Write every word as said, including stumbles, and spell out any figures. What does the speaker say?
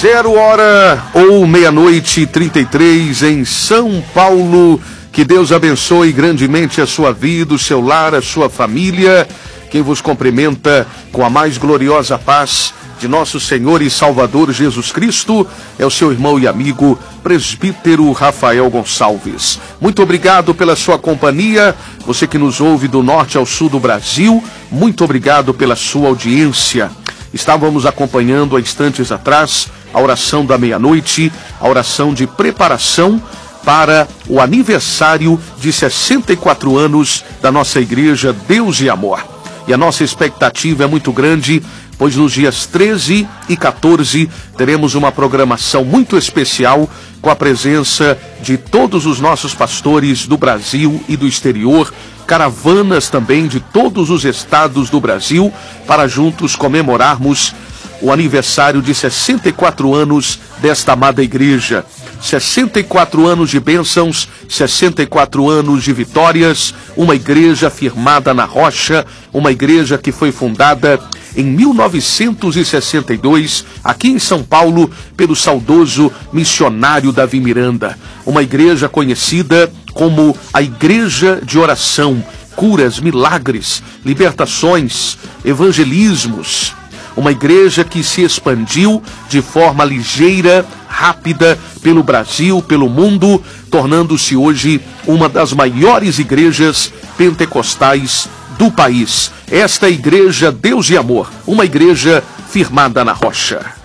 Zero hora ou meia-noite e trinta e três em São Paulo. Que Deus abençoe grandemente a sua vida, o seu lar, a sua família. Quem vos cumprimenta com a mais gloriosa paz de nosso Senhor e Salvador Jesus Cristo é o seu irmão e amigo presbítero Rafael Gonçalves. Muito obrigado pela sua companhia, você que nos ouve do norte ao sul do Brasil, muito obrigado pela sua audiência. Estávamos acompanhando há instantes atrás a oração da meia-noite, a oração de preparação para o aniversário de sessenta e quatro anos da nossa igreja Deus e Amor. E a nossa expectativa é muito grande, pois nos dias treze e quatorze teremos uma programação muito especial com a presença de todos os nossos pastores do Brasil e do exterior, caravanas também de todos os estados do Brasil, para juntos comemorarmos o aniversário de sessenta e quatro anos desta amada igreja. sessenta e quatro anos de bênçãos, sessenta e quatro anos de vitórias, uma igreja firmada na rocha, uma igreja que foi fundada em mil novecentos e sessenta e dois, aqui em São Paulo, pelo saudoso missionário Davi Miranda. Uma igreja conhecida como a Igreja de Oração, curas, milagres, libertações, evangelismos. Uma igreja que se expandiu de forma ligeira, rápida, pelo Brasil, pelo mundo, tornando-se hoje uma das maiores igrejas pentecostais do país. Esta é a Igreja Deus e Amor, uma igreja firmada na rocha.